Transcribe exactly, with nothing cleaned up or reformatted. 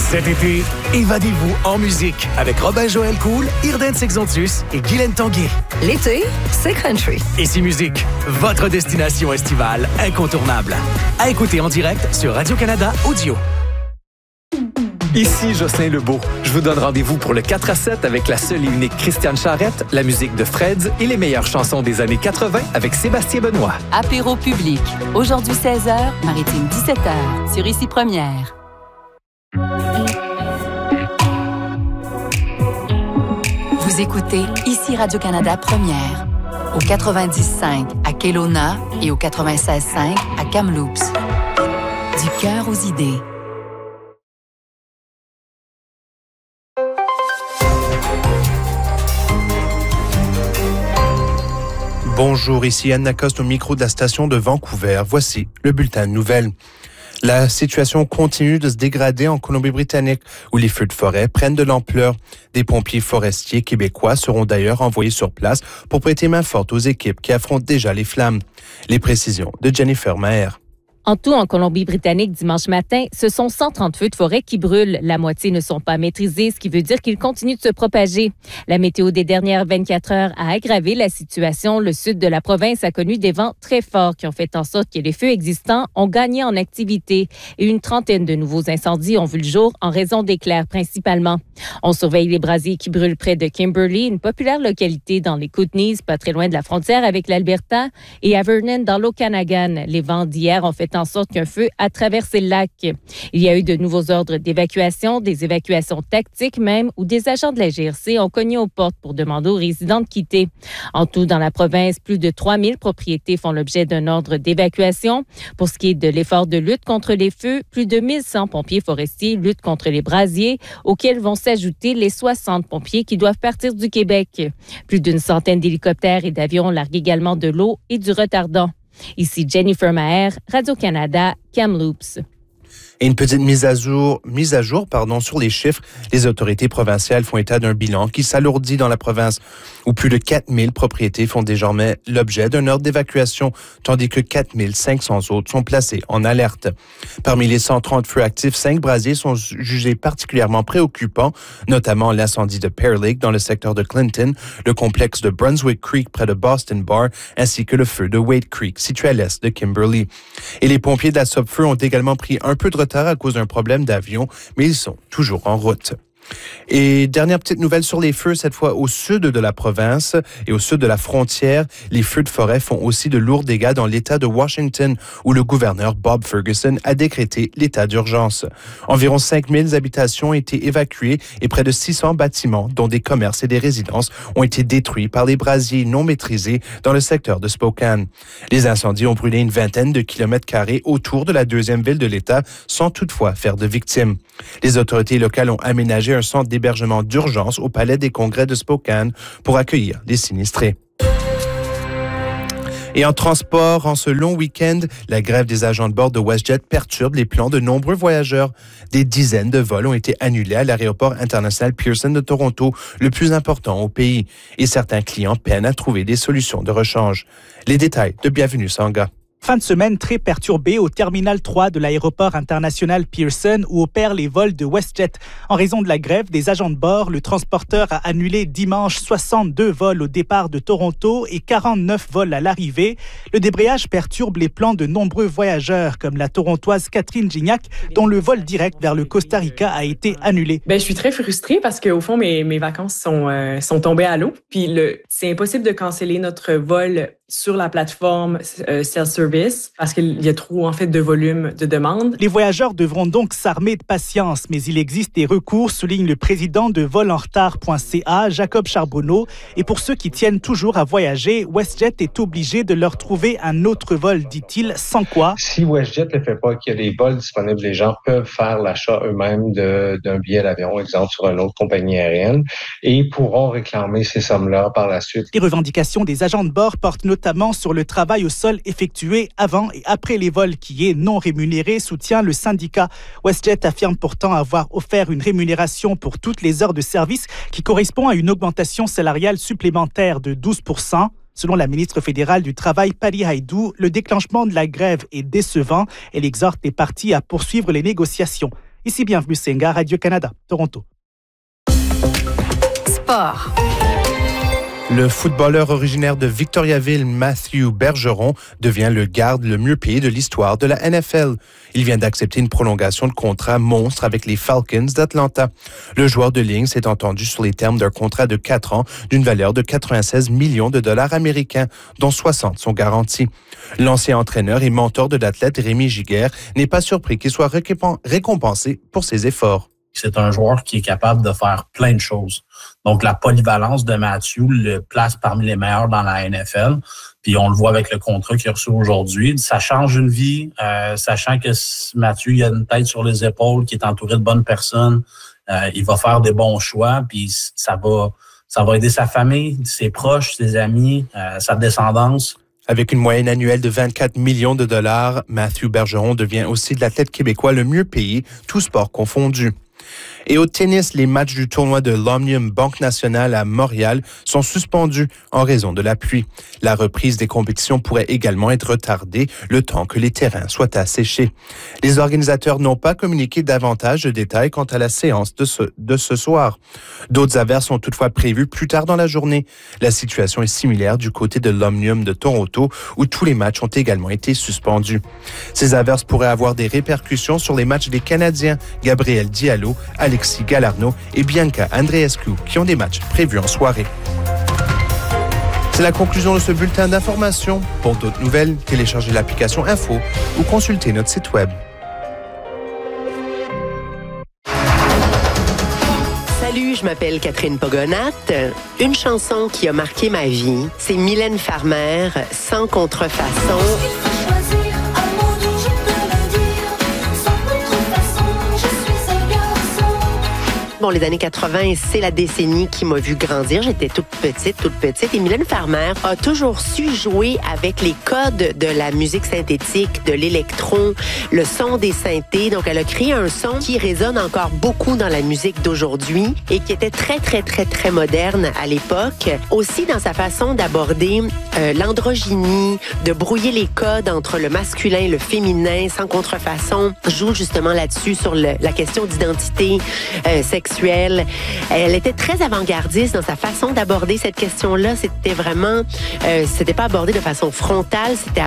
Cet été, évadez-vous en musique avec Robin Joël Cool, Irden Sexontus et Guylaine Tanguay. L'été, c'est country. Ici Musique, votre destination estivale incontournable. À écouter en direct sur Radio-Canada Audio. Ici Jocelyn Lebeau. Je vous donne rendez-vous pour le quatre à sept avec la seule et unique Christiane Charrette, la musique de Freds et les meilleures chansons des années quatre-vingt avec Sébastien Benoît. Apéro public. Aujourd'hui seize heures, Maritime dix-sept heures. Sur Ici Première. Vous écoutez Ici Radio-Canada Première. Au quatre-vingt-dix cinq à Kelowna et au quatre-vingt-seize cinq à Kamloops. Du cœur aux idées. Bonjour, ici Anne Lacoste au micro de la station de Vancouver. Voici le bulletin de nouvelles. La situation continue de se dégrader en Colombie-Britannique, où les feux de forêt prennent de l'ampleur. Des pompiers forestiers québécois seront d'ailleurs envoyés sur place pour prêter main forte aux équipes qui affrontent déjà les flammes. Les précisions de Jennifer Maher. En tout, en Colombie-Britannique, dimanche matin, ce sont cent trente feux de forêt qui brûlent. La moitié ne sont pas maîtrisés, ce qui veut dire qu'ils continuent de se propager. La météo des dernières vingt-quatre heures a aggravé la situation. Le sud de la province a connu des vents très forts qui ont fait en sorte que les feux existants ont gagné en activité. Et une trentaine de nouveaux incendies ont vu le jour en raison d'éclairs principalement. On surveille les brasiers qui brûlent près de Kimberley, une populaire localité dans les Kootenays, pas très loin de la frontière avec l'Alberta, et à Vernon, dans l'Okanagan. Les vents d'hier ont fait en sorte qu'un feu a traversé le lac. Il y a eu de nouveaux ordres d'évacuation, des évacuations tactiques même, où des agents de la G R C ont cogné aux portes pour demander aux résidents de quitter. En tout, dans la province, plus de trois mille propriétés font l'objet d'un ordre d'évacuation. Pour ce qui est de l'effort de lutte contre les feux, plus de mille cent pompiers forestiers luttent contre les brasiers, auxquels vont s'ajouter les soixante pompiers qui doivent partir du Québec. Plus d'une centaine d'hélicoptères et d'avions larguent également de l'eau et du retardant. Ici Jennifer Maher, Radio-Canada, Kamloops. Et une petite mise à jour, mise à jour pardon, sur les chiffres. Les autorités provinciales font état d'un bilan qui s'alourdit dans la province, où plus de quatre mille propriétés font désormais l'objet d'un ordre d'évacuation, tandis que quatre mille cinq cents autres sont placés en alerte. Parmi les cent trente feux actifs, cinq brasiers sont jugés particulièrement préoccupants, notamment l'incendie de Pear Lake dans le secteur de Clinton, le complexe de Brunswick Creek près de Boston Bar, ainsi que le feu de Wade Creek, situé à l'est de Kimberley. Et les pompiers de la Sopfeu ont également pris un peu de retard à cause d'un problème d'avion, mais ils sont toujours en route. Et dernière petite nouvelle sur les feux, cette fois au sud de la province et au sud de la frontière. Les feux de forêt font aussi de lourds dégâts dans l'État de Washington, où le gouverneur Bob Ferguson a décrété l'état d'urgence. Environ cinq mille habitations ont été évacuées et près de six cents bâtiments, dont des commerces et des résidences, ont été détruits par les brasiers non maîtrisés dans le secteur de Spokane. Les incendies ont brûlé une vingtaine de kilomètres carrés autour de la deuxième ville de l'État, sans toutefois faire de victimes. Les autorités locales ont aménagé un centre d'hébergement d'urgence au Palais des Congrès de Spokane pour accueillir les sinistrés. Et en transport, en ce long week-end, la grève des agents de bord de WestJet perturbe les plans de nombreux voyageurs. Des dizaines de vols ont été annulés à l'aéroport international Pearson de Toronto, le plus important au pays. Et certains clients peinent à trouver des solutions de rechange. Les détails de Bienvenue Sangha. Fin de semaine très perturbée au terminal trois de l'aéroport international Pearson où opèrent les vols de WestJet. En raison de la grève des agents de bord, le transporteur a annulé dimanche soixante-deux vols au départ de Toronto et quarante-neuf vols à l'arrivée. Le débrayage perturbe les plans de nombreux voyageurs comme la Torontoise Catherine Gignac dont le vol direct vers le Costa Rica a été annulé. Ben, je suis très frustrée parce qu'au fond, mes, mes vacances sont, euh, sont tombées à l'eau. Puis le, c'est impossible de canceller notre vol sur la plateforme euh, self-service parce qu'il y a trop en fait de volume de demandes. Les voyageurs devront donc s'armer de patience, mais il existe des recours, souligne le président de vol en retard point c a, Jacob Charbonneau. Et pour ceux qui tiennent toujours à voyager, WestJet est obligé de leur trouver un autre vol, dit-il, sans quoi. Si WestJet ne le fait pas, qu'il y a des vols disponibles, les gens peuvent faire l'achat eux-mêmes de, d'un billet d'avion, exemple sur une autre compagnie aérienne, et pourront réclamer ces sommes-là par la suite. Les revendications des agents de bord portent notamment sur le travail au sol effectué avant et après les vols qui est non rémunéré, soutient le syndicat. WestJet affirme pourtant avoir offert une rémunération pour toutes les heures de service qui correspond à une augmentation salariale supplémentaire de douze pour cent. Selon la ministre fédérale du Travail, Patty Hajdu, le déclenchement de la grève est décevant. Elle exhorte les parties à poursuivre les négociations. Ici, bienvenue Senga, Radio-Canada, Toronto. Sport. Le footballeur originaire de Victoriaville, Matthew Bergeron, devient le garde le mieux payé de l'histoire de la N F L. Il vient d'accepter une prolongation de contrat monstre avec les Falcons d'Atlanta. Le joueur de ligne s'est entendu sur les termes d'un contrat de quatre ans d'une valeur de quatre-vingt-seize millions de dollars américains, dont soixante sont garantis. L'ancien entraîneur et mentor de l'athlète Rémi Giguère n'est pas surpris qu'il soit récompensé pour ses efforts. C'est un joueur qui est capable de faire plein de choses. Donc, la polyvalence de Matthew le place parmi les meilleurs dans la N F L. Puis, on le voit avec le contrat qu'il a reçu aujourd'hui. Ça change une vie, euh, sachant que Matthew, il a une tête sur les épaules, qui est entouré de bonnes personnes. Euh, il va faire des bons choix, puis ça va, ça va aider sa famille, ses proches, ses amis, euh, sa descendance. Avec une moyenne annuelle de vingt-quatre millions de dollars, Matthew Bergeron devient aussi l'athlète québécois le mieux payé, tous sports confondus. Et au tennis, les matchs du tournoi de l'Omnium Banque Nationale à Montréal sont suspendus en raison de la pluie. La reprise des compétitions pourrait également être retardée le temps que les terrains soient asséchés. Les organisateurs n'ont pas communiqué davantage de détails quant à la séance de ce, de ce soir. D'autres averses sont toutefois prévues plus tard dans la journée. La situation est similaire du côté de l'Omnium de Toronto, où tous les matchs ont également été suspendus. Ces averses pourraient avoir des répercussions sur les matchs des Canadiens, Gabriel Diallo, Alexis Galarneau et Bianca Andreescu, qui ont des matchs prévus en soirée. C'est la conclusion de ce bulletin d'information. Pour d'autres nouvelles, téléchargez l'application Info ou consultez notre site web. Salut, je m'appelle Catherine Pogonat. Une chanson qui a marqué ma vie, c'est Mylène Farmer, Sans contrefaçon. Bon, les années quatre-vingts, c'est la décennie qui m'a vu grandir. J'étais toute petite, toute petite. Et Mylène Farmer a toujours su jouer avec les codes de la musique synthétique, de l'électron, le son des synthés. Donc, elle a créé un son qui résonne encore beaucoup dans la musique d'aujourd'hui et qui était très, très, très, très moderne à l'époque. Aussi dans sa façon d'aborder euh, l'androgynie, de brouiller les codes entre le masculin et le féminin sans contrefaçon. Joue justement là-dessus sur le, la question d'identité euh, sexuelle. Elle était très avant-gardiste dans sa façon d'aborder cette question-là. C'était vraiment, euh, c'était pas abordé de façon frontale, c'était